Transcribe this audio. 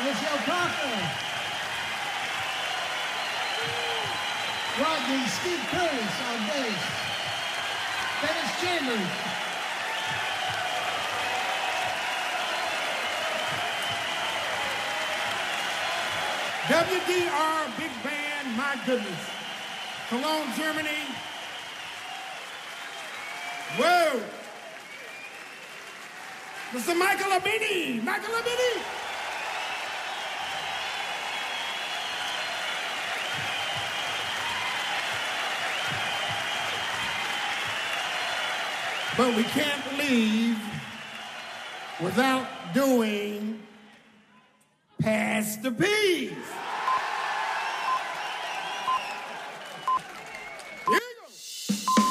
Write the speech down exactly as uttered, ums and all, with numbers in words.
Michelle Parker. Rodney Steve Curtis on bass. Dennis Chambers. W D R Big Band, my goodness. Cologne, Germany. Whoa. Mister Michael Abini. Michael Abini. But we can't leave without doing Pass the Peas.